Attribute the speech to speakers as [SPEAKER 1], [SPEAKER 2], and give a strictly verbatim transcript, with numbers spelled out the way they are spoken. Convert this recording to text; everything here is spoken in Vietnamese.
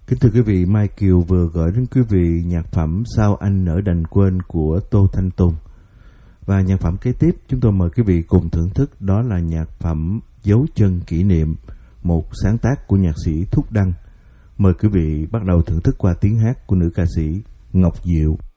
[SPEAKER 1] Kính thưa quý vị, Mai Kiều vừa gửi đến quý vị nhạc phẩm Sao Anh Nỡ Đành Quên của Tô Thanh Tùng. Và nhạc phẩm kế tiếp chúng tôi mời quý vị cùng thưởng thức, đó là nhạc phẩm Dấu Chân Kỷ Niệm, một sáng tác của nhạc sĩ Thúc Đăng. Mời quý vị bắt đầu thưởng thức qua tiếng hát của nữ ca sĩ Ngọc Diệu.